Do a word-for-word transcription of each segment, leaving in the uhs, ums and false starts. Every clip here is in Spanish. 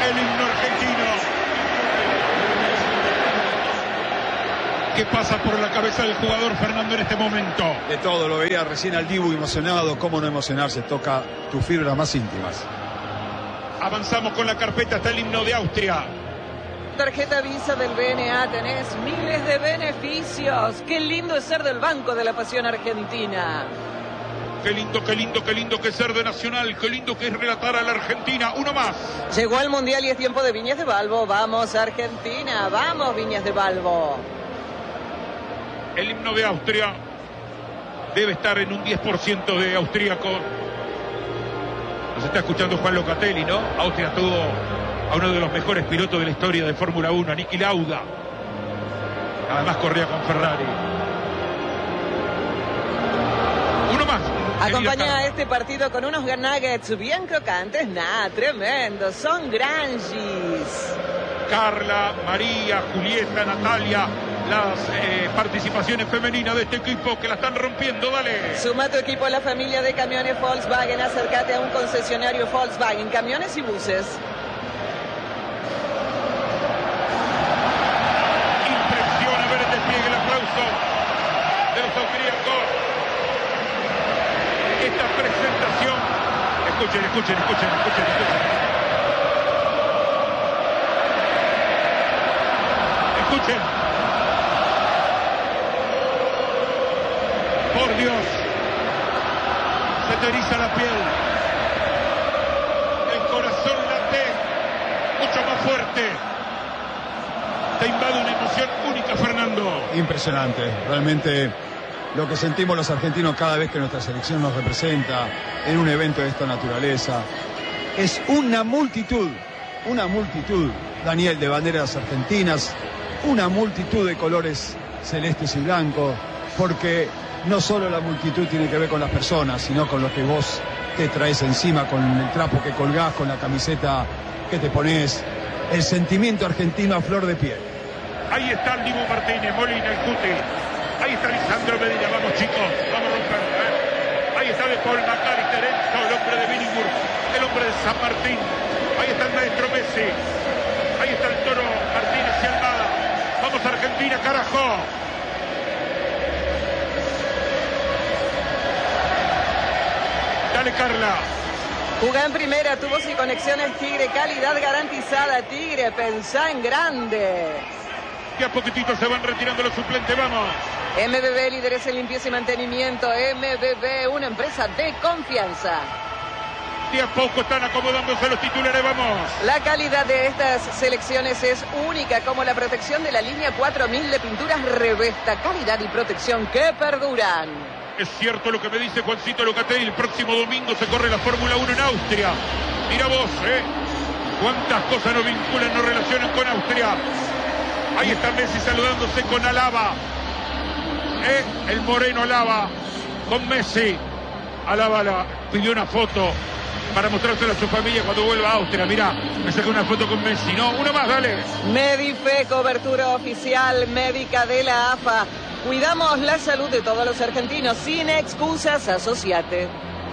el himno argentino. ¿Qué pasa por la cabeza del jugador, Fernando, en este momento? De todo, lo veía recién al Dibu emocionado. ¿Cómo no emocionarse? Toca tus fibras más íntimas. Avanzamos con la carpeta hasta el himno de Austria. Tarjeta Visa del B N A, tenés miles de beneficios. Qué lindo es ser del Banco de la Pasión Argentina. Qué lindo, qué lindo, qué lindo que es ser de Nacional. Qué lindo que es relatar a la Argentina. Uno más. Llegó el Mundial y es tiempo de Viñas de Balbo. Vamos, Argentina. Vamos, Viñas de Balbo. El himno de Austria debe estar en un diez por ciento de austríaco. Nos está escuchando Juan Locatelli, ¿no? Austria tuvo a uno de los mejores pilotos de la historia de Fórmula uno, a Niki Lauda. Además corría con Ferrari. Uno más. Acompaña a este partido con unos nuggets bien crocantes. Nah, tremendo. Son Grangis. Carla, María, Julieta, Natalia, las eh, participaciones femeninas de este equipo que la están rompiendo. Dale. Suma tu equipo a la familia de camiones Volkswagen. Acércate a un concesionario Volkswagen, camiones y buses. Impresiona ver el despliegue, el aplauso de los austríacos. Esta presentación. Escuchen, escuchen, escuchen, escuchen, escuchen. Escuchen. Por Dios. Se te eriza la piel. El corazón late mucho más fuerte. Te invade una emoción única, Fernando. Impresionante. Realmente lo que sentimos los argentinos cada vez que nuestra selección nos representa en un evento de esta naturaleza. Es una multitud, una multitud, Daniel, de banderas argentinas, una multitud de colores celestes y blancos, porque no solo la multitud tiene que ver con las personas, sino con lo que vos te traes encima, con el trapo que colgás, con la camiseta que te pones, el sentimiento argentino a flor de piel. Ahí está el Dibu Martínez, Molina, el Cuti. Ahí está Lisandro Medina, vamos chicos, vamos a romper, ¿eh? Ahí está de Paul McAllister, Enzo, el hombre de Billinghurst, el hombre de San Martín. Ahí está el maestro Messi. Ahí está el Toro Martínez y Almada. Vamos Argentina, carajo. Dale, Carla. Jugá en primera, tubos y conexiones Tigre, calidad garantizada. Tigre, pensá en grande. Que a poquitito se van retirando los suplentes, vamos. M B B, líderes en limpieza y mantenimiento. M B B, una empresa de confianza. De a poco están acomodándose los titulares, vamos. La calidad de estas selecciones es única, como la protección de la línea cuatro mil de pinturas Revesta. Calidad y protección que perduran. Es cierto lo que me dice Juancito Locatelli. El próximo domingo se corre la Fórmula uno en Austria. Mira vos, ¿eh? Cuántas cosas nos vinculan, nos relacionan con Austria. Ahí está Messi saludándose con Alaba. ¿Eh? El moreno Alaba con Messi. Alaba la, pidió una foto para mostrársela a su familia cuando vuelva a Austria. Mirá, me saqué una foto con Messi. No, una más, dale. Medife, cobertura oficial médica de la A F A. Cuidamos la salud de todos los argentinos. Sin excusas, asociate.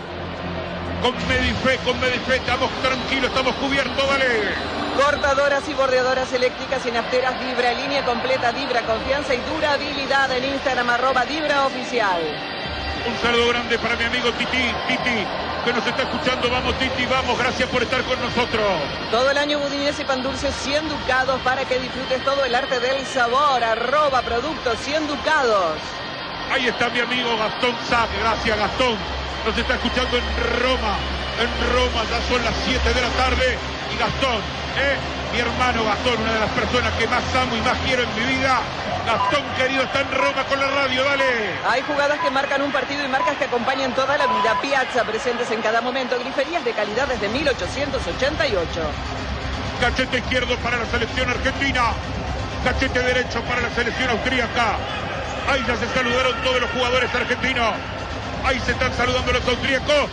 Con Medife, con Medife, estamos tranquilos, estamos cubiertos, dale. Cortadoras y bordeadoras eléctricas y nafteras Vibra, línea completa Vibra, confianza y durabilidad en Instagram, arroba Vibra Oficial. Un saludo grande para mi amigo Titi, Titi, que nos está escuchando. Vamos Titi, vamos, gracias por estar con nosotros. Todo el año budines y pan dulces cien ducados para que disfrutes todo el arte del sabor, arroba productos cien ducados. Ahí está mi amigo Gastón Sac, gracias Gastón. Nos está escuchando en Roma, en Roma ya son las siete de la tarde. Y Gastón, ¿eh? Mi hermano Gastón, una de las personas que más amo y más quiero en mi vida. Gastón querido está en Roma con la radio, dale. Hay jugadas que marcan un partido y marcas que acompañan toda la vida. Piazza, presentes en cada momento. Griferías de calidad desde mil ochocientos ochenta y ocho. Cachete izquierdo para la selección argentina. Cachete derecho para la selección austríaca. Ahí ya se saludaron todos los jugadores argentinos. Ahí se están saludando los austríacos.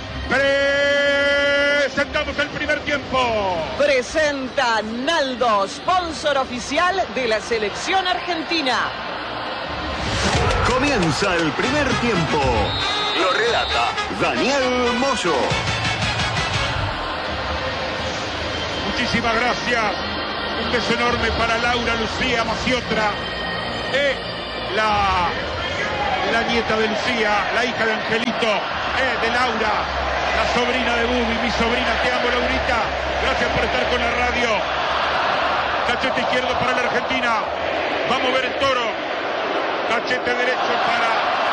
Presentamos el primer tiempo. Presenta Naldo, sponsor oficial de la selección argentina. Comienza el primer tiempo. Lo relata Daniel Moyo. Muchísimas gracias. Un beso enorme para Laura Lucía Maciotra, eh, la, la nieta de Lucía, la hija de Angelito, eh, de Laura, la sobrina de Bubi, mi sobrina, te amo, Laurita. Gracias por estar con la radio. Cachete izquierdo para la Argentina. Vamos a ver el toro. Cachete derecho para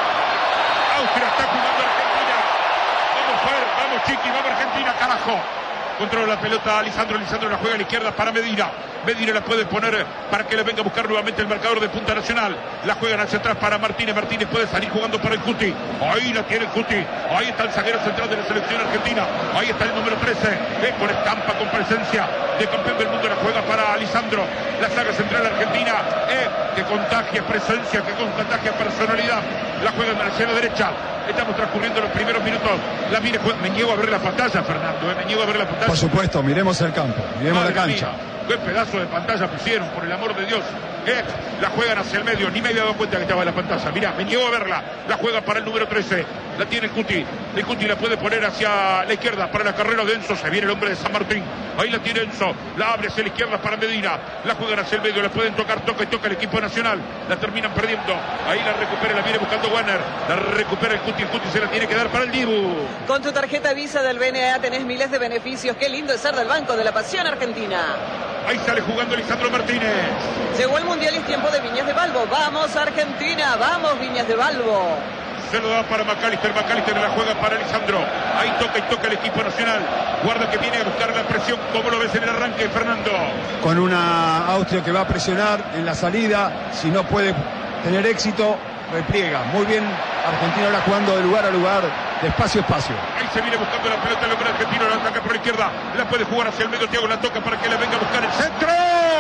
Austria. Está jugando Argentina. Vamos, Fer, vamos, Chiqui, vamos Argentina, carajo. Controla la pelota Lisandro, Lisandro la juega a la izquierda para Medina. Medina la puede poner para que le venga a buscar nuevamente el marcador de punta nacional. La juegan hacia atrás para Martínez. Martínez puede salir jugando para el Cuti. Ahí la tiene el Cuti. Ahí está el zaguero central de la selección argentina. Ahí está el número trece. Es por estampa con presencia de campeón del mundo. La juega para Lisandro. La saga central argentina. Eh, que contagia presencia, que contagia personalidad. La juegan a la esquina derecha. Estamos transcurriendo los primeros minutos. La mire, me niego a ver la pantalla, Fernando. Eh, me niego a ver la pantalla. Por supuesto, miremos el campo, miremos Madre la cancha. Mía, qué pedazo de pantalla pusieron, por el amor de Dios. Eh, la juegan hacia el medio, ni me había dado cuenta que estaba en la pantalla. Mirá, me niego a verla. La juega para el número trece. La tiene el Cuti. El Cuti la puede poner hacia la izquierda para la carrera de Enzo. Se viene el hombre de San Martín. Ahí la tiene Enzo. La abre hacia la izquierda para Medina. La juegan hacia el medio. La pueden tocar, toca y toca el equipo nacional. La terminan perdiendo. Ahí la recupera, la viene buscando Warner. La recupera el Cuti. El Cuti se la tiene que dar para el Dibu. Con tu tarjeta Visa del B N A tenés miles de beneficios. Qué lindo es ser del Banco de la Pasión Argentina. Ahí sale jugando Lisandro Martínez. Llegó el Mundial y es tiempo de Viñas de Balbo. Vamos Argentina, vamos Viñas de Balbo. Se lo da para McAllister, McAllister la juega para Lisandro. Ahí toca y toca el equipo nacional. Guarda que viene a buscar la presión. ¿Cómo lo ves en el arranque, Fernando? Con una Austria que va a presionar en la salida. Si no puede tener éxito, repliega. Muy bien Argentina ahora jugando de lugar a lugar, de espacio a espacio. Ahí se viene buscando la pelota el hombre argentino. La ataca por la izquierda. La puede jugar hacia el medio. Thiago la toca para que le venga a buscar el centro.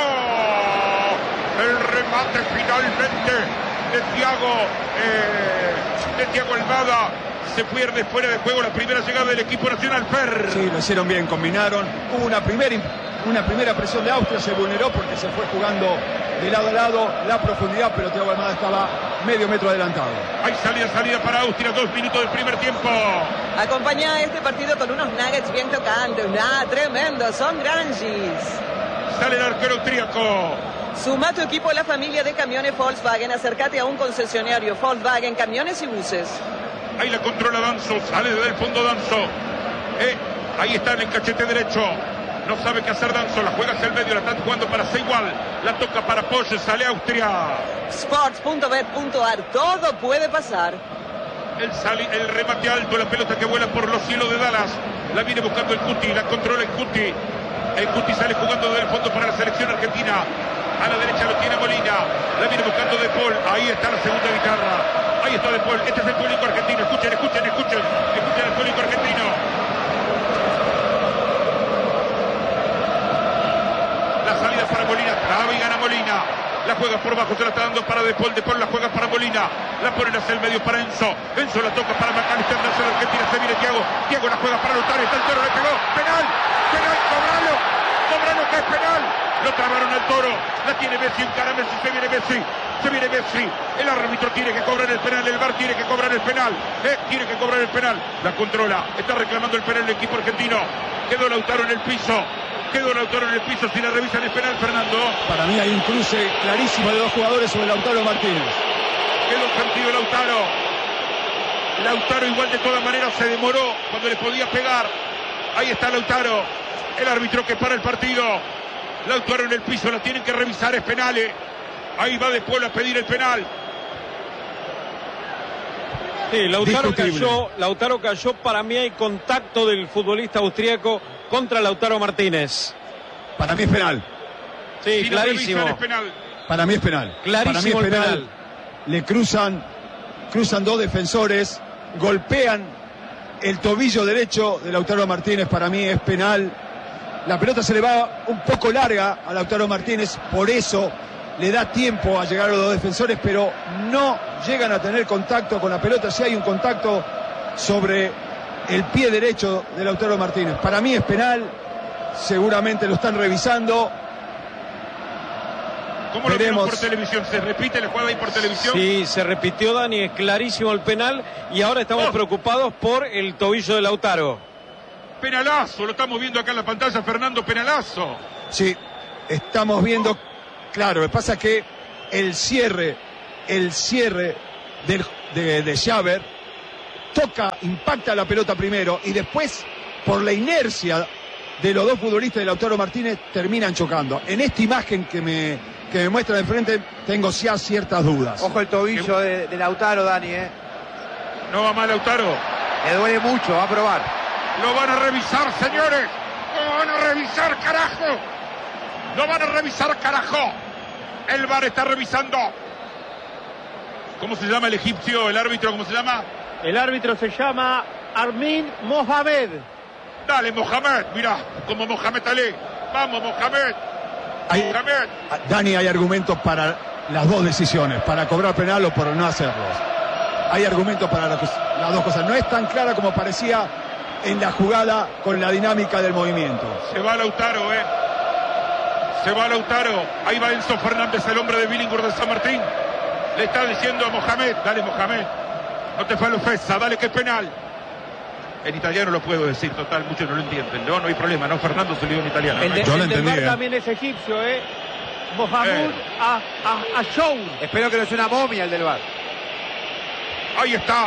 El remate finalmente de Thiago eh, de Thiago Almada. Se pierde fuera de juego la primera llegada del equipo nacional. Fer. Sí, lo hicieron bien, combinaron. Hubo una primera, una primera presión de Austria, se vulneró porque se fue jugando de lado a lado la profundidad, pero Thiago Almada estaba medio metro adelantado. Hay salida, salida para Austria, dos minutos del primer tiempo. Acompaña este partido con unos nuggets bien tocantes. Nada, tremendo, son granjis. Sale el arquero austríaco. Suma tu equipo a la familia de camiones Volkswagen. Acércate a un concesionario Volkswagen, camiones y buses. Ahí la controla Danzo, sale desde el fondo Danzo. Eh, ahí está en el cachete derecho. No sabe qué hacer Danzo, la juega hacia el medio, la están jugando para Seigual. La toca para Polle, sale Austria. Sports punto bet punto ar, todo puede pasar. El, sali, el remate alto, la pelota que vuela por los cielos de Dallas. La viene buscando el Cuti, la controla el Cuti. El Cuti sale jugando desde el fondo para la selección argentina. A la derecha lo tiene Molina. La viene buscando De Paul. Ahí está la segunda guitarra. Ahí está De Paul. Este es el público argentino. Escuchen, escuchen, escuchen. Escuchen al público argentino. La salida para Molina. Traba y gana Molina. La juega por bajo, se la está dando para De Paul. De Paul la juega para Molina. La ponen hacia el medio para Enzo. Enzo la toca para McAllister. Nace la Argentina. Se viene Thiago. Thiago la juega para Lautaro. Está el toro. Le pegó. Penal. Penal. Cobralo. Cobralo que es penal. Lo trabaron al toro. La tiene Messi. Encara Messi. Se viene Messi. Se viene Messi. El árbitro tiene que cobrar el penal. El V A R tiene que cobrar el penal. Eh, tiene que cobrar el penal. La controla. Está reclamando el penal el equipo argentino. Quedó Lautaro en el piso. Quedó Lautaro en el piso. Si la revisan el penal, Fernando. Para mí hay un cruce clarísimo de dos jugadores sobre Lautaro Martínez. Quedó sentido Lautaro. Lautaro igual de todas maneras se demoró cuando le podía pegar. Ahí está Lautaro. El árbitro que para el partido. Lautaro en el piso, la tienen que revisar, es penal. Ahí va De Paul a pedir el penal. Sí, Lautaro cayó, Lautaro cayó, para mí hay contacto del futbolista austríaco contra Lautaro Martínez. Para mí es penal. Sí, si clarísimo. Es penal. Para mí es penal. Clarísimo Para mí es penal. el penal. Le cruzan, cruzan dos defensores, golpean el tobillo derecho de Lautaro Martínez, para mí es penal. La pelota se le va un poco larga a Lautaro Martínez, por eso le da tiempo a llegar a los dos defensores, pero no llegan a tener contacto con la pelota. Si hay un contacto sobre el pie derecho de Lautaro Martínez, para mí es penal, seguramente lo están revisando. ¿Cómo lo vieron por televisión? ¿Se repite la jugada ahí por televisión? Sí, se repitió, Dani, es clarísimo el penal y ahora estamos oh. preocupados por el tobillo de Lautaro. penalazo, lo estamos viendo acá en la pantalla, Fernando, penalazo. Sí, estamos viendo, claro, lo que pasa es que el cierre, el cierre del, de, de Xaver toca, impacta la pelota primero y después, por la inercia de los dos futbolistas de Lautaro Martínez, terminan chocando. En esta imagen que me, que me muestra de frente, tengo ya ciertas dudas. Ojo el tobillo de, de Lautaro, Dani, ¿eh? No va mal Lautaro. Le duele mucho, va a probar. Lo van a revisar, señores. Lo van a revisar, carajo. Lo van a revisar, carajo. El V A R está revisando. ¿Cómo se llama el egipcio, el árbitro? ¿Cómo se llama? El árbitro se llama Armin Mohamed. Dale, Mohamed, mirá, como Mohamed Ali. Vamos, Mohamed. Hay, Mohamed. Dani, hay argumentos para las dos decisiones, para cobrar penal o por no hacerlos. Hay argumentos para las, las dos cosas. No es tan clara como parecía en la jugada con la dinámica del movimiento. Se va Lautaro, eh. Se va Lautaro. Ahí va Enzo Fernández, el hombre de Billinghurst de San Martín. Le está diciendo a Mohamed, dale, Mohamed. No te falo fesa, dale que es penal. En italiano lo puedo decir, total, muchos no lo entienden. No, no hay problema, no, Fernando se lo digo en italiano. El, de, Yo lo el del entendí, V A R eh. también es egipcio, ¿eh? Mohamed Eh. a, a, a Show. Espero que no sea una momia el del V A R. Ahí está.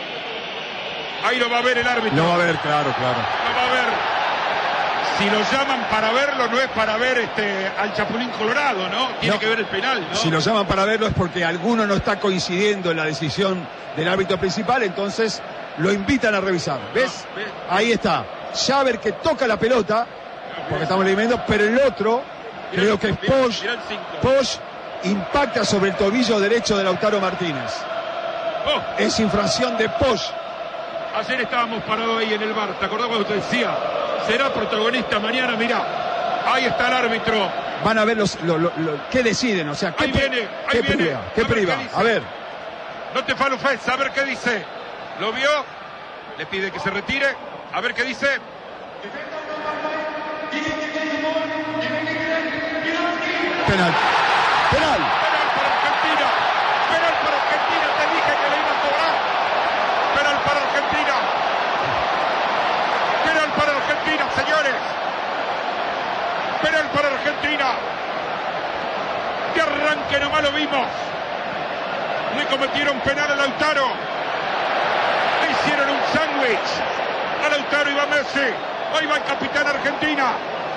Ahí lo va a ver el árbitro. Lo va a ver, claro, claro. Lo va a ver. Si lo llaman para verlo, no es para ver este al Chapulín Colorado, ¿no? Tiene No. que ver el penal, ¿no? Si lo llaman para verlo es porque alguno no está coincidiendo en la decisión del árbitro principal, entonces lo invitan a revisar. ¿Ves? No, ve- Ahí está. Xaver que toca la pelota, porque estamos leyendo, pero el otro, Mirá, creo que es mirá, Posch, mirá el cinco. Posch impacta sobre el tobillo derecho de Lautaro Martínez. Oh, Es infracción de Posch. ayer estábamos parados ahí en el bar. ¿Te acordás cuando te decía? Será protagonista mañana, mirá. Ahí está el árbitro. Van a ver los, lo, lo, lo- qué deciden, o sea, qué, Ahí pri- viene, ahí qué viene. priva, qué A ver priva. qué dice. A ver, No te falo fes, a ver qué dice. ¿Lo vio? Le pide que se retire. A ver qué dice. penal. Penal. Penal para Argentina. Penal para Argentina. Te dije que le iba a cobrar. Penal para Argentina. Penal para Argentina, señores. Penal para Argentina. De arranque nomás lo vimos. Le cometieron penal a Lautaro. Le hicieron un sándwich. A Lautaro y va Messi. Ahí va el capitán Argentina.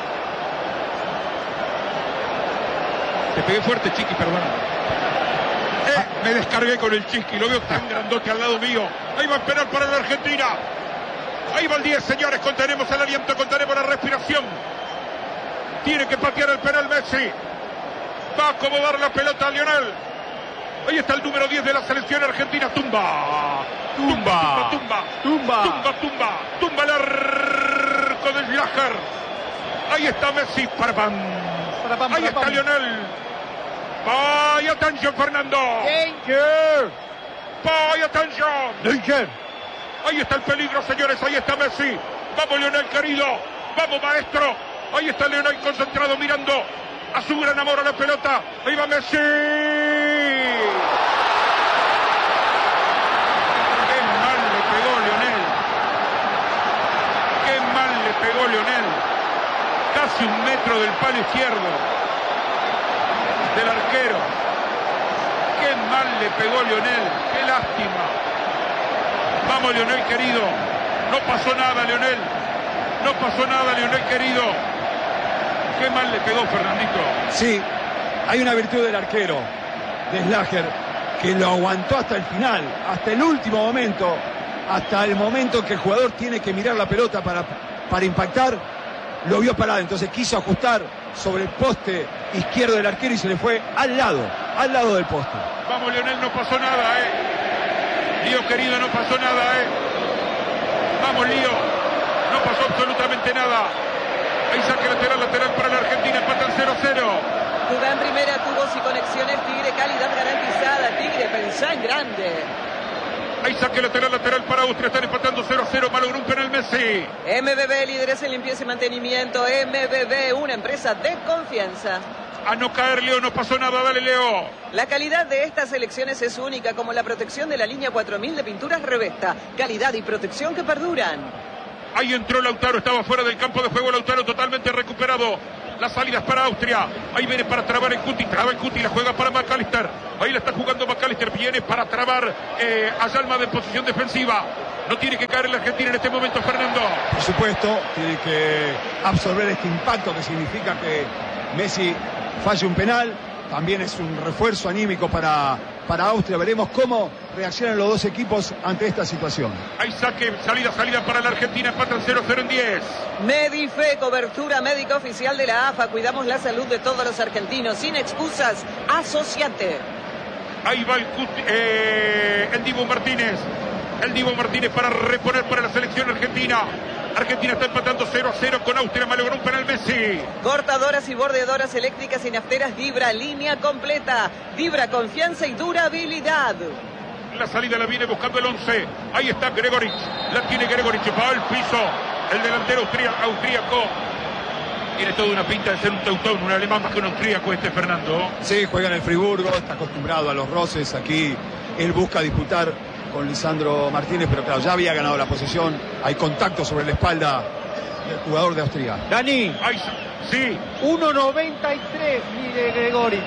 Te pegué fuerte, Chiqui, perdón. Eh, me descargué con el Chiqui, lo veo tan grandote al lado mío. Ahí va a esperar para la Argentina. Ahí va el diez, señores, contenemos el aliento, contenemos la respiración. Tiene que patear el penal Messi. Va a acomodar la pelota a Lionel. Ahí está el número diez de la selección argentina, Tumba. Tumba, tumba, tumba. Tumba. Tumba, tumba. Tumba el arco del Lager. Ahí está Messi, para pam. Ahí está Lionel. Vaya atención, Fernando. Danger. Vaya atención. Danger. Ahí está el peligro, señores. Ahí está Messi. Vamos, Lionel, querido. Vamos, maestro. Ahí está Lionel concentrado mirando a su gran amor a la pelota. Ahí va Messi. Qué mal le pegó Lionel. Qué mal le pegó Lionel. Casi un metro del palo izquierdo del arquero. Qué mal le pegó Lionel. Qué lástima. Vamos, Lionel, querido. No pasó nada, Lionel. No pasó nada, Lionel, querido. Qué mal le pegó Fernandito. Sí, hay una virtud del arquero, de Slager, que lo aguantó hasta el final, hasta el último momento, hasta el momento que el jugador tiene que mirar la pelota para, para impactar, lo vio parado, entonces quiso ajustar sobre el poste izquierdo del arquero y se le fue al lado, al lado del poste. Vamos, Lionel, no pasó nada, eh. Lío, querido, no pasó nada, eh. Vamos, Lío. No pasó absolutamente nada. Ahí saque lateral, lateral para la Argentina, empatan cero cero. Jugá en primera, tubos y conexiones Tigre, calidad garantizada. Tigre, pensá en grande. Ahí saque lateral, lateral para Austria, están empatando cero cero, malogró un penal Messi. M B B, líderes en limpieza y mantenimiento. M B B, una empresa de confianza. A no caer, Leo, no pasó nada, dale, Leo. La calidad de estas selecciones es única, como la protección de la línea cuatro mil de pinturas Revesta. Calidad y protección que perduran. Ahí entró Lautaro, estaba fuera del campo de juego. Lautaro totalmente recuperado. Las salidas para Austria. Ahí viene para trabar el Cuti. Traba el Cuti, la juega para McAllister. Ahí la está jugando McAllister. Viene para trabar eh, a Yalma de posición defensiva. No tiene que caer en la Argentina en este momento, Fernando. Por supuesto, tiene que absorber este impacto que significa que Messi falle un penal. También es un refuerzo anímico para, para Austria. Veremos cómo reaccionan los dos equipos ante esta situación. Hay saque, salida, salida para la Argentina. Empatan cero cero en diez. Medife, cobertura médica oficial de la A F A. Cuidamos la salud de todos los argentinos. Sin excusas, asociate. Ahí va el, Cuti, eh, el Dibu Martínez. El Dibu Martínez para reponer para la selección argentina. Argentina está empatando cero a cero con Austria. Malogró un penal Messi. Cortadoras y bordeadoras eléctricas y nafteras Vibra, línea completa. Vibra, confianza y durabilidad. La salida la viene buscando el once. Ahí está Gregoric. La tiene Gregoric. Va al piso. El delantero austríaco. austríaco. Tiene toda una pinta de ser un teutón, un alemán más que un austríaco este, Fernando. Sí, juega en el Friburgo. Está acostumbrado a los roces. Aquí él busca disputar con Lisandro Martínez, pero claro, ya había ganado la posesión. Hay contacto sobre la espalda del jugador de Austria. Dani. Ay, sí. uno noventa y tres, mire Gregoric.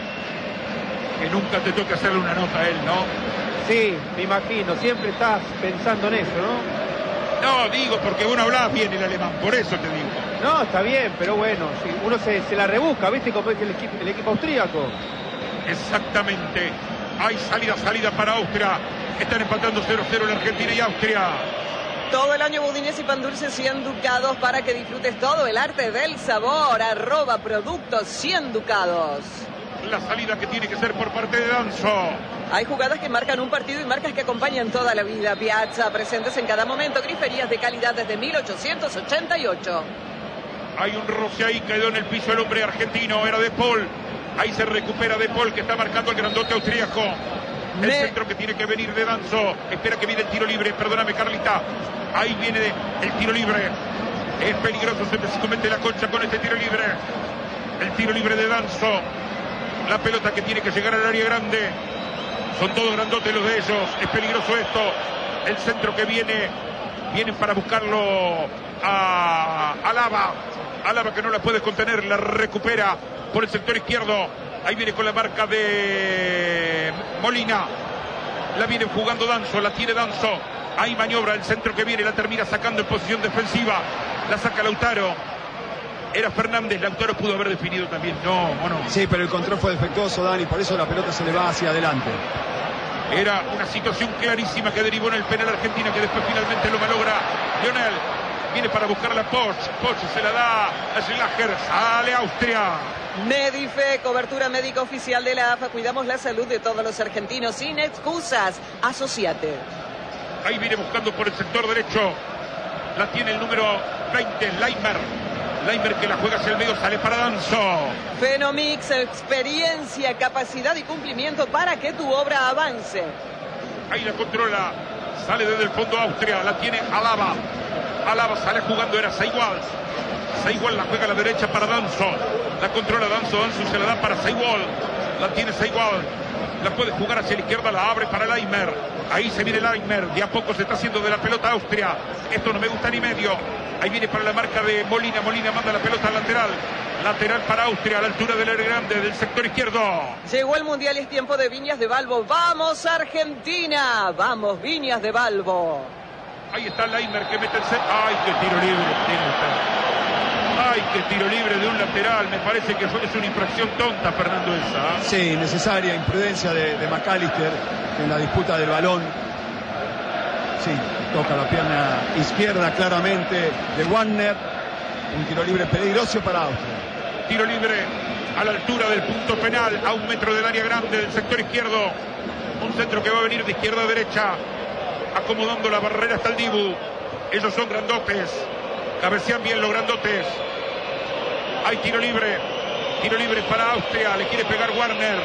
Que nunca te toca hacerle una nota a él, ¿no? Sí, me imagino. Siempre estás pensando en eso, ¿no? No, digo, porque uno hablaba bien el alemán, por eso te digo. No, está bien, pero bueno, si uno se, se la rebusca, ¿viste cómo es el equipo, el equipo austríaco? Exactamente. Hay salida, salida para Austria. Están empatando cero cero la Argentina y Austria. Todo el año budines y pan dulces cien ducados para que disfrutes todo el arte del sabor. Arroba productos cien ducados. La salida que tiene que ser por parte de Danzo. Hay jugadas que marcan un partido y marcas que acompañan toda la vida. Piazza, presentes en cada momento. Griferías de calidad desde mil ochocientos ochenta y ocho. Hay un roce ahí, quedó en el piso el hombre argentino. Era De Paul. Ahí se recupera De Paul, que está marcando el grandote austríaco. El Me... centro que tiene que venir de Danzo. Espera que viene el tiro libre. Perdóname, Carlita. Ahí viene el tiro libre. Es peligroso. Se comete la concha con este tiro libre. El tiro libre de Danzo. La pelota que tiene que llegar al área grande. Son todos grandotes los de ellos. Es peligroso esto. El centro que viene. Vienen para buscarlo a Alaba. Alaba que no la puede contener. La recupera por el sector izquierdo. Ahí viene con la marca de Molina. La viene jugando Danzo. La tiene Danzo. Ahí maniobra el centro que viene. La termina sacando en posición defensiva. La saca Lautaro. Era Fernández. Lautaro pudo haber definido también. No, no. Sí, pero el control fue defectuoso, Dani. Por eso la pelota se le va hacia adelante. Era una situación clarísima que derivó en el penal Argentina, que después finalmente lo malogra Lionel. Viene para buscar la Poch. Poch se la da a Schlager. Sale Austria. Medife, cobertura médica oficial de la A F A. Cuidamos la salud de todos los argentinos sin excusas. Asociate. Ahí viene buscando por el sector derecho. La tiene el número veinte, Leimer. Leimer que la juega hacia el medio, sale para Danzo. Fenomix, experiencia, capacidad y cumplimiento para que tu obra avance. Ahí la controla. Sale desde el fondo Austria. La tiene Alaba. Alaba sale jugando, era Seigual. Seigual la juega a la derecha para Danzo. La controla Danzo, Danzo se la da para Seigual. La tiene Seigual. La puede jugar hacia la izquierda, la abre para Leimer. Ahí se viene Leimer. De a poco se está haciendo de la pelota Austria. Esto no me gusta ni medio. Ahí viene para la marca de Molina. Molina manda la pelota al lateral. Lateral para Austria a la altura del área grande del sector izquierdo. Llegó el Mundial y es tiempo de Viñas de Balbo. ¡Vamos Argentina! ¡Vamos Viñas de Balbo! Ahí está Leimer que mete el set. ¡Ay, qué tiro libre! ¡Ay, qué tiro libre de un lateral! Me parece que fue, es una infracción tonta, Fernando, esa. Sí, necesaria imprudencia de, de McAllister en la disputa del balón. Sí, toca la pierna izquierda claramente de Wagner. Un tiro libre peligroso para Austria. Tiro libre a la altura del punto penal, a un metro del área grande del sector izquierdo. Un centro que va a venir de izquierda a derecha, acomodando la barrera hasta el Dibu. Ellos son grandotes, cabecean bien los grandotes. Hay tiro libre, tiro libre para Austria, le quiere pegar Warner.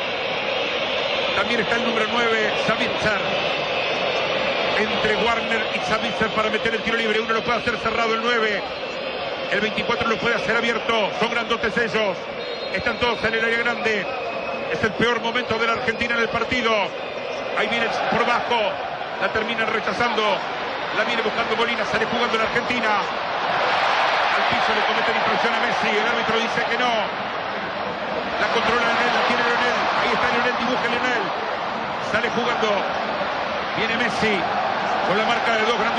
También está el número nueve, Savitzer. Entre Warner y Savitzer para meter el tiro libre. Uno lo puede hacer cerrado, el nueve. El veinticuatro lo puede hacer abierto. Son grandotes ellos. Están todos en el área grande. Es el peor momento de la Argentina en el partido. Ahí viene por bajo. La terminan rechazando. La viene buscando Molina, sale jugando la Argentina. Al piso le cometen infracción a Messi. El árbitro dice que no. La controla Lionel, la tiene Lionel. Ahí está Lionel, dibuja Lionel. Sale jugando. Viene Messi con la marca de dos grandotes.